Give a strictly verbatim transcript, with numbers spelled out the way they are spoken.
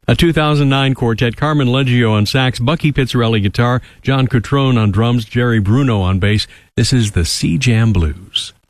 A two thousand nine quartet, Carmen Leggio on sax, Bucky Pizzarelli guitar, John Cutrone on drums, Jerry Bruno on bass. This is the Sea Jam Blues.